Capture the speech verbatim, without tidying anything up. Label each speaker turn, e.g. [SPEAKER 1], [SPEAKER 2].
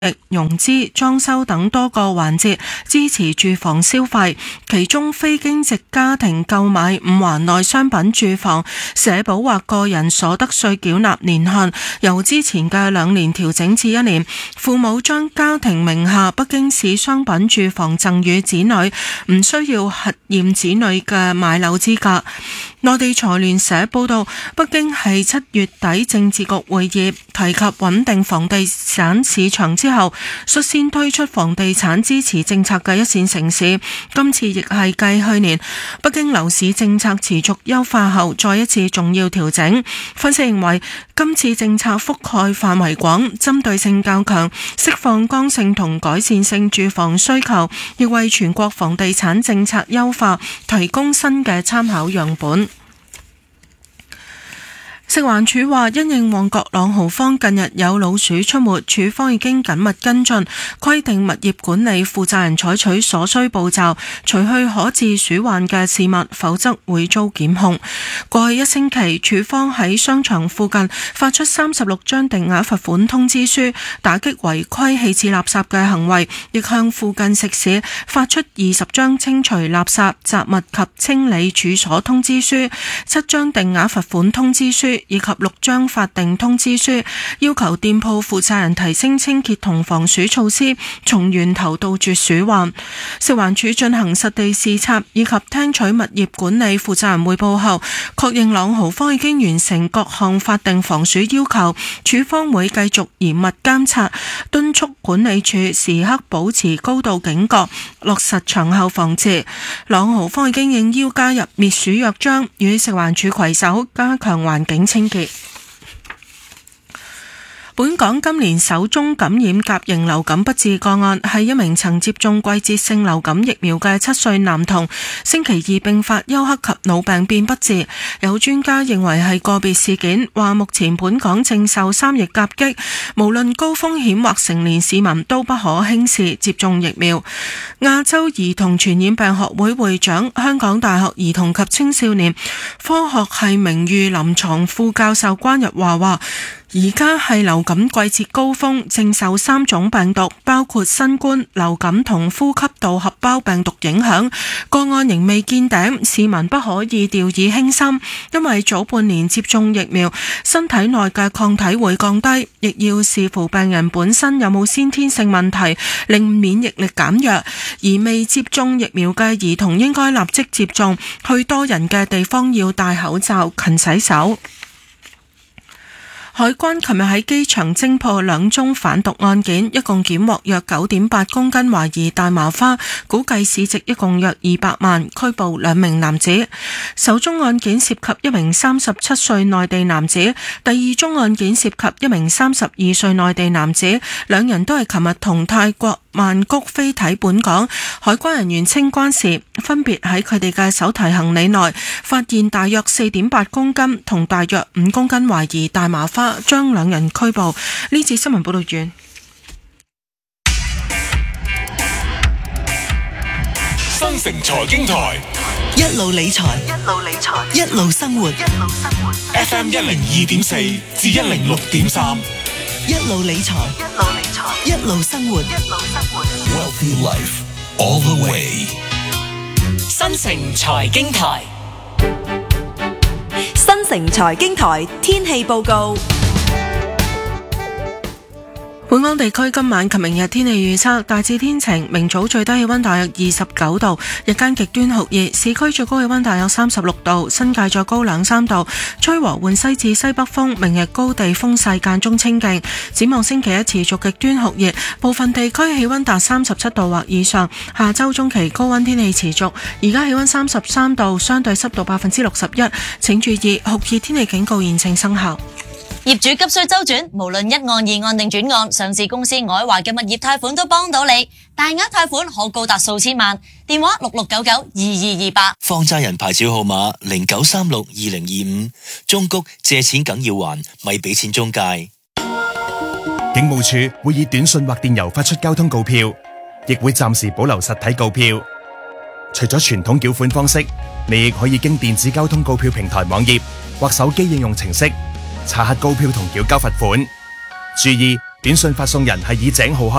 [SPEAKER 1] 融資、裝修等多個環節支持住房消費，其中非經濟家庭購買五環內商品住房，社保或個人所得稅繳納年限由之前嘅兩年調整至一年，父母將家庭名下北京市商品住房贈予子女，唔需要核驗子女嘅買樓資格。內地財聯社報道，北京係七月底政治局會議提及穩定房地產市場之後，率先推出房地產支持政策嘅一線城市。今次亦係繼去年北京樓市政策持續優化後再一次重要調整。分析認為，今次政策覆蓋範圍廣，針對性較強，釋放剛性同改善性住房需求，亦為全國房地產政策優化提供新嘅參考樣本。食環署話，因應旺角朗豪坊近日有老鼠出沒，署方已經緊密跟進，規定物業管理負責人採取所需步驟，除去可致鼠患嘅事物，否則會遭檢控。過去一星期，署方喺商場附近發出三十六張定額罰款通知書，打擊違規棄置垃圾嘅行為，亦向附近食肆發出二十張清除垃圾、雜物及清理處所通知書、七張定額罰款通知書以及六張法定通知書，要求店鋪負責人提升清潔同防鼠措施，從源頭杜絕鼠患。食環署進行實地視察以及聽取物業管理負責人匯報後，確認朗豪坊已經完成各項法定防鼠要求，署方會繼續嚴密監察，敦促管理處時刻保持高度警覺，落實場後防治。朗豪坊已經應邀加入滅鼠約章，與食環署攜手加強環境清潔。本港今年首宗感染甲型流感不治個案係一名曾接種季節性流感疫苗嘅七歲男童，星期二併發休克及腦病變不治。有專家認為係個別事件，話目前本港正受三疫夾擊，無論高風險或成年市民都不可輕視接種疫苗。亞洲兒童傳染病學會會長、香港大學兒童及青少年科學系名譽臨床副教授關日華話，而家係流感季節高峰，正受三種病毒，包括新冠、流感同呼吸道合胞病毒影響，個案仍未見頂，市民不可以掉以輕心，因為早半年接種疫苗，身體內嘅抗體會降低，亦要視乎病人本身有冇先天性問題，令免疫力減弱。而未接種疫苗嘅兒童應該立即接種，去多人嘅地方要戴口罩、勤洗手。海關琴日喺機場偵破兩宗販毒案件，一共檢獲約九點八公斤懷疑大麻花，估計市值一共約二百萬，拘捕兩名男子。首宗案件涉及一名三十七歲內地男子，第二宗案件涉及一名三十二歲內地男子，兩人都係琴日同泰國曼谷飛抵本港。海關人員清關時，分別喺佢哋嘅手提行李內發現大約四點八公斤同大約五公斤懷疑大麻花，將兩人拘捕。呢次新聞報道完。
[SPEAKER 2] 新城財經台，
[SPEAKER 3] 一路理財，一路理財，一路生活，一路生活。
[SPEAKER 2] F M 一零二點四至一零六點三，
[SPEAKER 3] 一路理財，一路理財，一路生活，一路生活。
[SPEAKER 2] Wealthy Life all the way。
[SPEAKER 4] 新城財經台，
[SPEAKER 5] 新城財經台天氣報告。
[SPEAKER 1] 本港地區今晚及明日天氣預測大致天晴，明早最低氣溫大約二十九度，日間極端酷熱，市區最高氣溫大約三十六度，新界再高兩三度，吹和緩西至西北風，明日高地風勢間中清勁。展望星期一持續極端酷熱，部分地區氣溫達三十七度或以上，下周中期高溫天氣持續。而家氣溫三十三度，相對濕度百分之六十一，請注意酷熱天氣警告現正生效。
[SPEAKER 6] 業主急需周轉，無論一案、二案定轉案，上市公司愛華嘅物業貸款都幫到你，大額貸款可高達數千萬。電話六六九九二二二八。
[SPEAKER 7] 放債人牌照號碼零九三六二零二五。中谷借錢梗要還，咪俾錢中介。
[SPEAKER 8] 警務處會以短信或電郵發出交通告票，亦會暫時保留實體告票。除咗傳統繳款方式，你亦可以經電子交通告票平台網頁或手機應用程式查核告票同繳交罰款。注意，短信發送人係以井號開